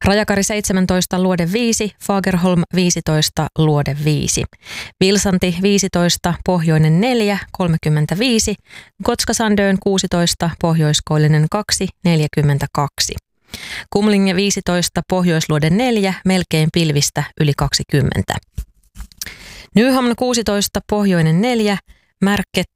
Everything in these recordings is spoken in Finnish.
Rajakari 17, luode 5, Fagerholm 15, luode 5. Vilsanti 15, pohjoinen 4, 35. Gotskasandön 16, pohjoiskoillinen 2, 42. Kumlinge 15, pohjoisluode 4, melkein pilvistä yli 20. Nyhamn 16, pohjoinen 4, Märket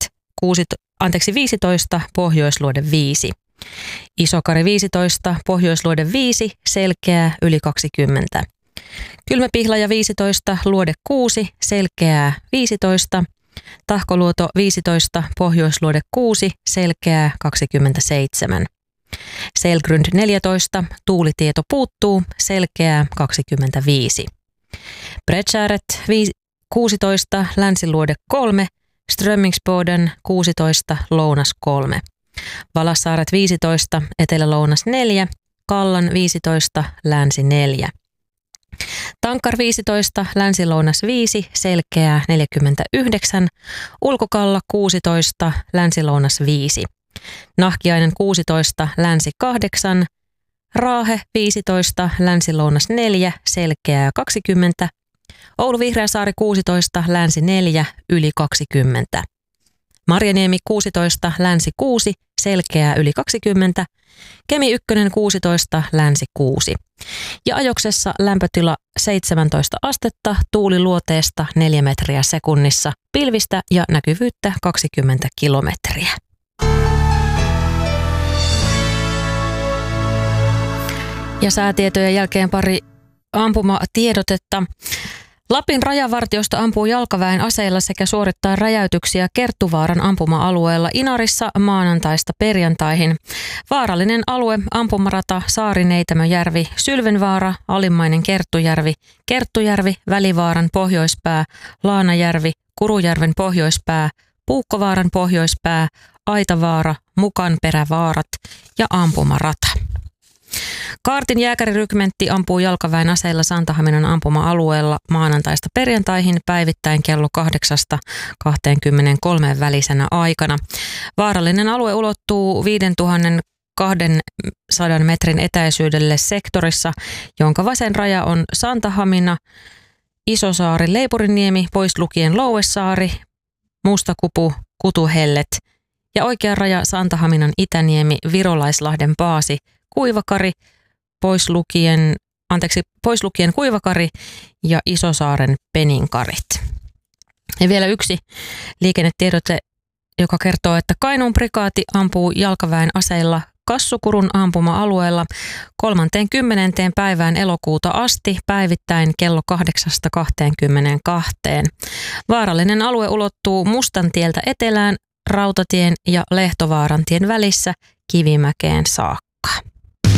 15, pohjoisluode 5. Isokari 15, pohjoisluode 5, selkeää yli 20. Kylmäpihlaja 15, luode 6, selkeää 15. Tahkoluoto 15, pohjoisluode 6, selkeää 27. Selgrund 14, tuulitieto puuttuu, selkeää 25. Bredsäret 16, länsiluode 3, Strömmingsboden 16, lounas 3. Valassaaret 15, etelä-lounas 4, Kallan 15, länsi 4. Tankar 15, länsi-lounas 5, selkeää 49, Ulkokalla 16, länsi-lounas 5. Nahkiainen 16, länsi 8, Raahe 15, länsi-lounas 4, selkeää 20, Oulu Vihreäsaari 16, länsi 4, yli 20. Marjaniemi 16, länsi 6, selkeää yli 20. Kemi 1 16, länsi 6. Ja ajoksessa lämpötila 17 astetta, tuuli luoteesta 4 metriä sekunnissa, pilvistä ja näkyvyyttä 20 kilometriä. Ja säätietojen jälkeen pari ampumatiedotetta. Lapin rajavartiosto ampuu jalkaväen aseilla sekä suorittaa räjäytyksiä Kerttuvaaran ampuma-alueella Inarissa maanantaista perjantaihin. Vaarallinen alue ampumarata Saarineitämöjärvi, Sylvenvaara, Alimmainen Kerttujärvi, Kerttujärvi, Välivaaran pohjoispää, Laanajärvi, Kurujärven pohjoispää, Puukkovaaran pohjoispää, Aitavaara, Mukanperävaarat ja ampumarata. Kaartin jääkärirykmentti ampuu jalkaväen aseilla Santahaminan ampuma-alueella maanantaista perjantaihin päivittäin kello 8-23 välisenä aikana. Vaarallinen alue ulottuu 5200 metrin etäisyydelle sektorissa, jonka vasen raja on Santahamina, Isosaari, Leipuriniemi, pois lukien Louesaari, Mustakupu, Kutuhellet ja oikea raja Santahaminan Itäniemi, Virolaislahden baasi, Kuivakari, pois lukien Kuivakari ja Isosaaren Peninkarit. Ja vielä yksi liikennetiedote, joka kertoo, että Kainuun prikaati ampuu jalkaväen aseilla Kassukurun ampuma-alueella 30. päivään elokuuta asti päivittäin kello 8-22. Vaarallinen alue ulottuu Mustantieltä etelään, Rautatien ja Lehtovaarantien välissä Kivimäkeen saakka.